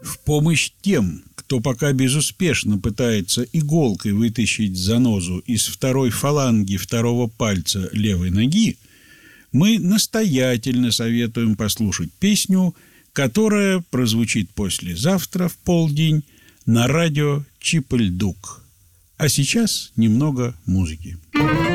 В помощь тем, кто пока безуспешно пытается иголкой вытащить занозу из второй фаланги второго пальца левой ноги, мы настоятельно советуем послушать песню, которая прозвучит послезавтра в полдень на радио Чип-Ль-Дук. А сейчас немного музыки.